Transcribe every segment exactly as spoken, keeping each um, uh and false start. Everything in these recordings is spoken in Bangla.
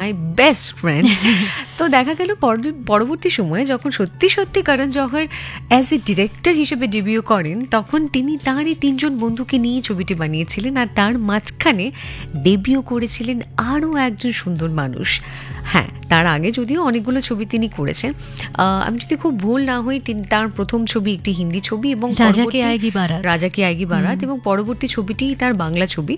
My best friend. তো দেখা গেল পরবর্তী সময়ে যখন সত্যি সত্যি করণ জহর অ্যাজ এ ডিরেক্টর হিসেবে ডেবিউ করেন, তখন তিনি তাঁর এই তিনজন বন্ধুকে নিয়ে ছবিটি বানিয়েছিলেন। আর তার মাঝখানে ডেবিউ করেছিলেন আরও একজন সুন্দর মানুষ। হ্যাঁ, তার আগে যদিও অনেকগুলো ছবি তিনি করেছেন, আমি যদি খুব ভুল না হই তিনি তার প্রথম ছবি একটি হিন্দি ছবি এবং রাজা কি আয়েগি বারাত রাজা কি আয়েগি বারাত এবং পরবর্তী ছবিটি তার বাংলা ছবি,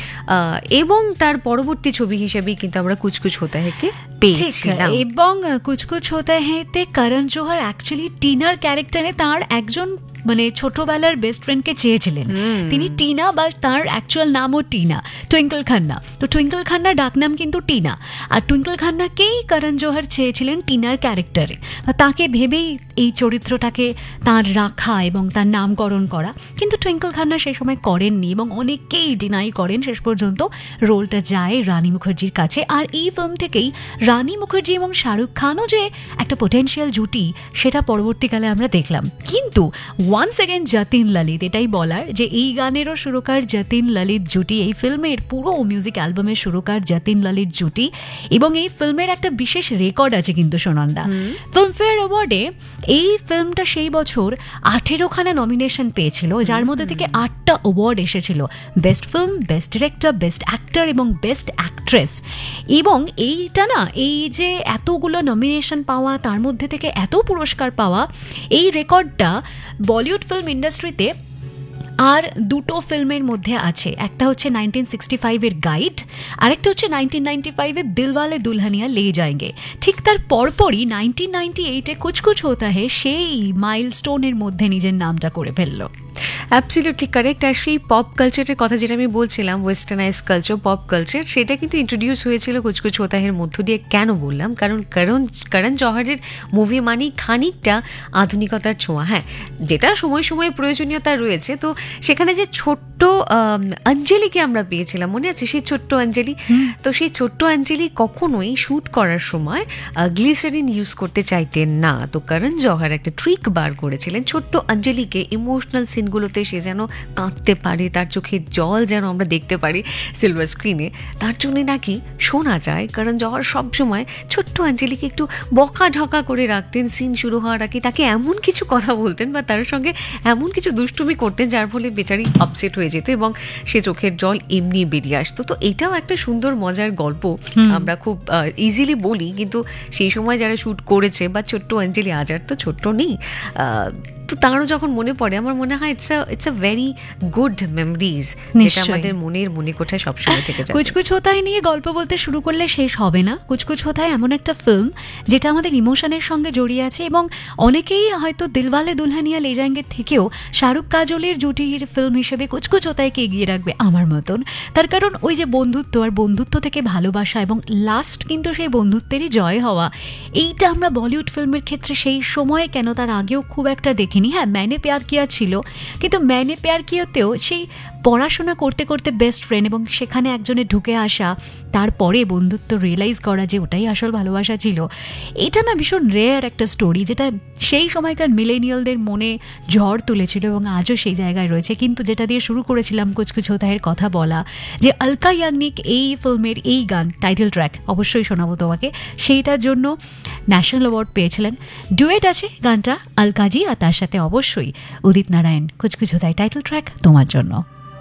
এবং তার পরবর্তী ছবি হিসেবেই কিন্তু আমরা কুছ কুছ হোতা হ্যায়কে পেয়েছিলাম। এবং কুছ কুছ হোতা হ্যায়তে করণ জোহর অ্যাকচুয়ালি টিনার ক্যারেক্টারে তার একজন মানে ছোটবেলার বেস্ট ফ্রেন্ডকে চেয়েছিলেন। তিনি টিনা, বা তার অ্যাকচুয়াল নামও টিনা, টুইঙ্কল খান্না। তো টুইঙ্কল খান্নার ডাকনাম কিন্তু টিনা, আর টুইঙ্কল খান্নাকেই করণ জোহর চেয়েছিলেন টিনার ক্যারেক্টারে। তাকে ভেবেই এই চরিত্রটাকে তার রাখা এবং তার নামকরণ করা, কিন্তু টুইঙ্কল খান্না সেই সময় করেননি এবং অনেকেই ডিনাই করেন। শেষ পর্যন্ত রোলটা যায় রানী মুখার্জির কাছে। আর এই ফিল্ম থেকেই রানী মুখার্জি এবং শাহরুখ খানও যে একটা পোটেনশিয়াল জুটি, সেটা পরবর্তীকালে আমরা দেখলাম। কিন্তু ওয়ান্স এগেন যতীন ললিত, এটাই বলার যে এই গানেরও সুরকার যতীন ললিত জুটি, এই ফিল্মের পুরো মিউজিক অ্যালবামের সুরকার যতীন ললিত জুটি। এবং এই ফিল্মের একটা বিশেষ রেকর্ড আছে কিন্তু সুনন্দা, ফিল্মফেয়ার অ্যাওয়ার্ডে এই ফিল্মটা সেই বছর আঠেরোখানা নমিনেশন পেয়েছিল, যার মধ্যে থেকে আটটা অ্যাওয়ার্ড এসেছিল, best film, best director, best actor এবং বেস্ট অ্যাক্ট্রেস। এবং এইটা না, এই যে এতগুলো নমিনেশন পাওয়া, তার মধ্যে থেকে এত পুরস্কার পাওয়া, এই রেকর্ডটা বলিউড ফিল্ম ইন্ডাস্ট্রিতে আর দুটো ফিল্মের মধ্যে আছে। একটা হচ্ছে নাইনটিন সিক্সটি ফাইভের গাইড, আরেকটা হচ্ছে নাইনটিন নাইনটি ফাইভের দিলওয়ালে দুলহানিয়া লে যায়েঙ্গে। ঠিক তার পরপরই নাইনটিন নাইনটি এইটে কুছ কুছ হোতা হ্যায় সেই মাইলস্টোনের মধ্যে নিজের নামটা করে ফেললো। Absolutely correct. আর সেই পপ কালচারের কথা যেটা আমি বলছিলাম, ওয়েস্টার্নাইজ কালচার, পপ কালচার, সেটা কিন্তু ইন্ট্রোডিউস হয়েছিল কুছ কুছ হোতা হ্যায়ের মধ্য দিয়ে। কেন বললাম? কারণ করণ করণ জহরের মুভি মানেই খানিকটা আধুনিকতার ছোঁয়া, হ্যাঁ, যেটা সময় সময়ে প্রয়োজনীয়তা রয়েছে। তো সেখানে যে ছোট্ট অঞ্জলিকে আমরা পেয়েছিলাম, মনে আছে সেই ছোট্ট অঞ্জলি? তো সেই ছোট্ট অঞ্জলি কখনোই শ্যুট করার সময় গ্লিসারিন ইউজ করতে চাইতেন না। তো করণ জহর একটা ট্রিক বার করেছিলেন, ছোট্ট অঞ্জলিকে ইমোশনাল সিনগুলোতে সে যেন কাঁদতে পারে, তার চোখের জল যেন আমরা দেখতে পারি সিলভার স্ক্রিনে। তার জন্য নাকি শোনা যায় করণ জহর সবসময় ছোট্ট অঞ্জলিকে একটু বকা ঢকা করে রাখতেন। সিন শুরু হওয়ার আগে তাকে এমন কিছু কথা বলতেন বা তার সঙ্গে এমন কিছু দুষ্টুমি করতেন যার ফলে বেচারি আপসেট হয়ে যেত এবং সে চোখের জল এমনি বেরিয়ে আসতো। তো এটাও একটা সুন্দর মজার গল্প, আমরা খুব ইজিলি বলি, কিন্তু সেই সময় যারা শ্যুট করেছে, বা ছোট্ট অঞ্জলি আজ আর তো ছোট্ট নেই, তো তারও যখন মনে পড়ে আমার মনে হয় it's a it's a very good memories, যেটা আমাদের মনের মনে কোঠায় সবসময় থেকে যায়। কুছ কুছ হোতা হ্যায় নিয়ে গল্প বলতে শুরু করলে শেষ হবে না। কুছ কুছ হোতা হ্যায় এমন একটা ফিল্ম যেটা আমাদের ইমোশনের সঙ্গে জড়িয়ে আছে, এবং অনেকেই হয়তো দিলওয়ালে দুলহানিয়া লে যায়েঙ্গে থেকেও শাহরুখ কাজলের জুটির ফিল্ম হিসেবে কুছ কুছ হোতা হ্যায়কে এগিয়ে রাখবে আমার মতন। তার কারণ ওই যে বন্ধুত্ব, আর বন্ধুত্ব থেকে ভালোবাসা, এবং লাস্ট কিন্তু সেই বন্ধুত্বেরই জয় হওয়া, এইটা আমরা বলিউড ফিল্মের ক্ষেত্রে সেই সময়ে কেন তার আগেও খুব একটা দেখি। হ্যাঁ, ম্যানে প্যার কিয়া ছিল, কিন্তু ম্যানে প্যার কিয়াতেও সেই পড়াশোনা করতে করতে বেস্ট ফ্রেন্ড এবং সেখানে একজনে ঢুকে আসা, তারপরে বন্ধুত্ব রিয়েলাইজ করা যে ওটাই আসল ভালোবাসা ছিল, এটা না ভীষণ রেয়ার একটা স্টোরি, যেটা সেই সময়কার মিলেনিয়ালদের মনে ঝড় তুলেছিল এবং আজও সেই জায়গায় রয়েছে। কিন্তু যেটা দিয়ে শুরু করেছিলাম কুছ কুছ হোতা হ্যায়ের কথা বলা, যে অলকা ইয়াগনিক এই ফিল্মের এই গান, টাইটেল ট্র্যাক অবশ্যই শোনাবো তোমাকে, সেইটার জন্য ন্যাশনাল অ্যাওয়ার্ড পেয়েছিলেন। ডুয়েট আছে গানটা অলকাজি, আর তার সাথে অবশ্যই উদিত নারায়ণ। কুছ কুছ হোতা হ্যায় টাইটেল ট্র্যাক তোমার জন্য।